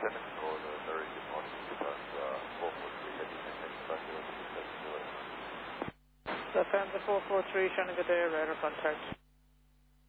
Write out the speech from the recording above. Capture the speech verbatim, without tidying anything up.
Lieutenant called uh, very good morning. Lufthansa four four three heading next Bangalore to seven zero. Lufthansa four four three, Shannon, good day, radar contact.